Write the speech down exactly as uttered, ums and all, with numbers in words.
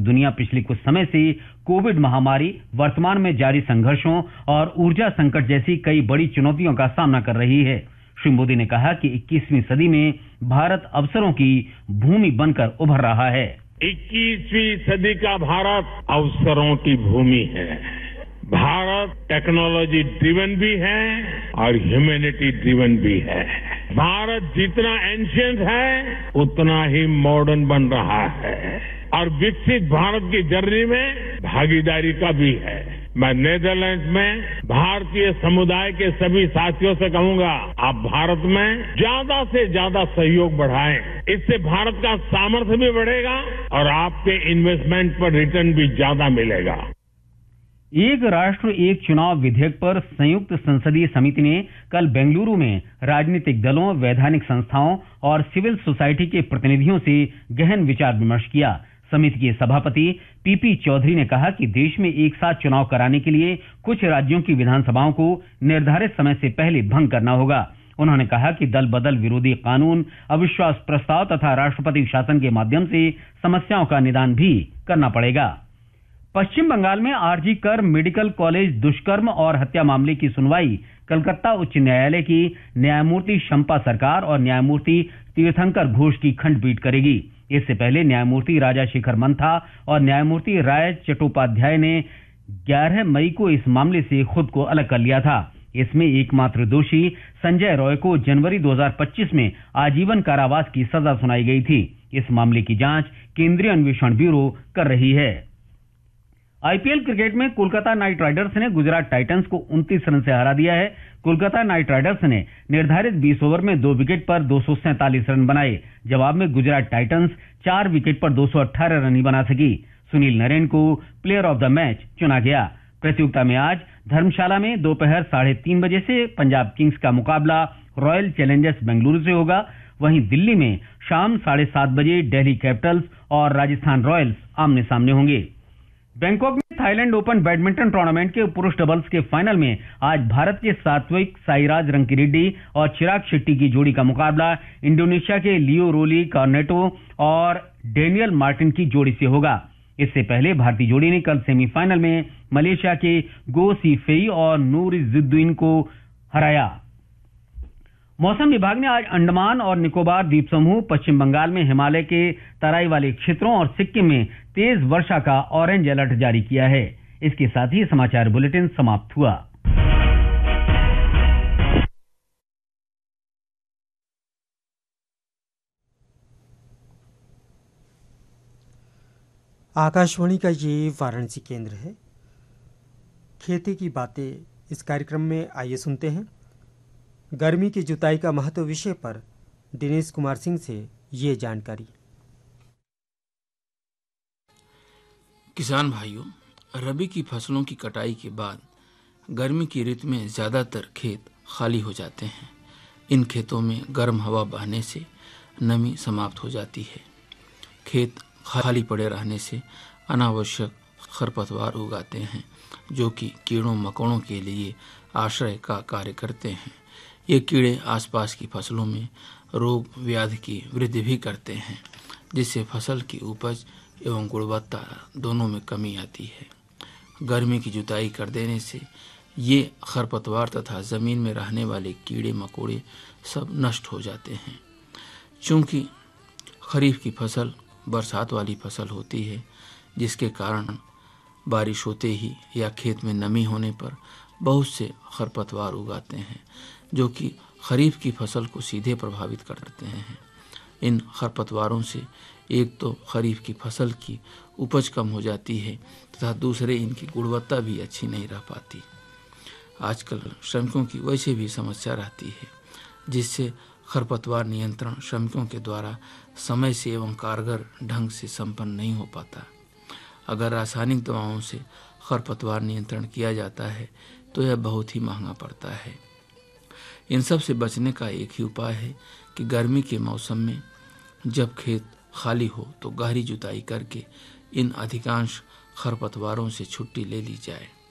दुनिया पिछले कुछ समय से कोविड महामारी, वर्तमान में जारी संघर्षों और ऊर्जा संकट जैसी कई बड़ी चुनौतियों का सामना कर रही है। श्री मोदी ने कहा कि इक्कीसवीं सदी में भारत अवसरों की भूमि बनकर उभर रहा है। इक्कीसवीं सदी का भारत अवसरों की भूमि है। भारत टेक्नोलॉजी ड्रिवन भी है और ह्यूमैनिटी ड्रिवन भी है। भारत जितना एंशियंट है उतना ही मॉडर्न बन रहा है और विकसित भारत की जर्नी में भागीदारी का भी है। मैं नीदरलैंड्स में भारतीय समुदाय के सभी साथियों से कहूंगा, आप भारत में ज्यादा से ज्यादा सहयोग बढ़ाएं। इससे भारत का सामर्थ्य भी बढ़ेगा और आपके इन्वेस्टमेंट पर रिटर्न भी ज्यादा मिलेगा। एक राष्ट्र एक चुनाव विधेयक पर संयुक्त संसदीय समिति ने कल बेंगलुरु में राजनीतिक दलों, वैधानिक संस्थाओं और सिविल सोसाइटी के प्रतिनिधियों से गहन विचार विमर्श किया। समिति के सभापति पीपी चौधरी ने कहा कि देश में एक साथ चुनाव कराने के लिए कुछ राज्यों की विधानसभाओं को निर्धारित समय से पहले भंग करना होगा। उन्होंने कहा कि दल बदल विरोधी कानून, अविश्वास प्रस्ताव तथा राष्ट्रपति शासन के माध्यम से समस्याओं का निदान भी करना पड़ेगा। पश्चिम बंगाल में आरजी कर मेडिकल कॉलेज दुष्कर्म और हत्या मामले की सुनवाई कलकत्ता उच्च न्यायालय की न्यायमूर्ति शंपा सरकार और न्यायमूर्ति तीर्थंकर घोष की खंडपीठ करेगी। इससे पहले न्यायमूर्ति राजाशेखर मंथा और न्यायमूर्ति राय चट्टोपाध्याय ने ग्यारह मई को इस मामले से खुद को अलग कर लिया था। इसमें एकमात्र दोषी संजय रॉय को जनवरी दो हज़ार पच्चीस में आजीवन कारावास की सजा सुनाई गई थी। इस मामले की जांच केंद्रीय अन्वेषण ब्यूरो कर रही है। आईपीएल क्रिकेट में कोलकाता नाइट राइडर्स ने गुजरात टाइटंस को उनतीस रन से हरा दिया है। कोलकाता नाइट राइडर्स ने निर्धारित बीस ओवर में दो विकेट पर दो सौ सैंतालीस रन बनाए। जवाब में गुजरात टाइटंस चार विकेट पर दो सौ अठारह रन ही बना सकी। सुनील नरेन को प्लेयर ऑफ द मैच चुना गया। प्रतियोगिता में आज धर्मशाला में दोपहर साढ़े तीन बजे से पंजाब किंग्स का मुकाबला रॉयल चैलेंजर्स बेंगलुरु से होगा। वहीं दिल्ली में शाम साढ़े सात बजे दिल्ली कैपिटल्स और राजस्थान रॉयल्स आमने सामने होंगे। बैंकॉक में थाईलैंड ओपन बैडमिंटन टूर्नामेंट के पुरुष डबल्स के फाइनल में आज भारत के सात्विक साईराज रंकीरेड्डी और चिराग शेट्टी की जोड़ी का मुकाबला इंडोनेशिया के लियो रोली कार्नेटो और डेनियल मार्टिन की जोड़ी से होगा। इससे पहले भारतीय जोड़ी ने कल सेमीफाइनल में मलेशिया के गो सी फेई और नूर इज्जुद्दीन को हराया। मौसम विभाग ने आज अंडमान और निकोबार द्वीप समूह, पश्चिम बंगाल में हिमालय के तराई वाले क्षेत्रों और सिक्किम में तेज वर्षा का ऑरेंज अलर्ट जारी किया है। इसके साथ ही समाचार बुलेटिन समाप्त हुआ। आकाशवाणी का ये वाराणसी केंद्र है। खेती की बातें इस कार्यक्रम में आइए सुनते हैं। गर्मी की जुताई का महत्व विषय पर दिनेश कुमार सिंह से ये जानकारी। किसान भाइयों, रबी की फसलों की कटाई के बाद गर्मी की ऋतु में ज़्यादातर खेत खाली हो जाते हैं। इन खेतों में गर्म हवा बहने से नमी समाप्त हो जाती है। खेत खाली पड़े रहने से अनावश्यक खरपतवार उगाते हैं, जो कि कीड़ों मकोड़ों के लिए आश्रय का कार्य करते हैं। ये कीड़े आसपास की फसलों में रोग व्याधि की वृद्धि भी करते हैं, जिससे फसल की उपज एवं गुणवत्ता दोनों में कमी आती है। गर्मी की जुताई कर देने से ये खरपतवार तथा ज़मीन में रहने वाले कीड़े मकोड़े सब नष्ट हो जाते हैं। चूँकि खरीफ की फसल बरसात वाली फसल होती है, जिसके कारण बारिश होते ही या खेत में नमी होने पर बहुत से खरपतवार उगाते हैं, जो कि खरीफ की फसल को सीधे प्रभावित करते हैं। इन खरपतवारों से एक तो खरीफ की फसल की उपज कम हो जाती है तथा दूसरे इनकी गुणवत्ता भी अच्छी नहीं रह पाती। आजकल श्रमिकों की वैसे भी समस्या रहती है, जिससे खरपतवार नियंत्रण श्रमिकों के द्वारा समय से एवं कारगर ढंग से संपन्न नहीं हो पाता। अगर रासायनिक दवाओं से खरपतवार नियंत्रण किया जाता है तो यह बहुत ही महंगा पड़ता है। इन सब से बचने का एक ही उपाय है कि गर्मी के मौसम में जब खेत खाली हो तो गहरी जुताई करके इन अधिकांश खरपतवारों से छुट्टी ले ली जाए।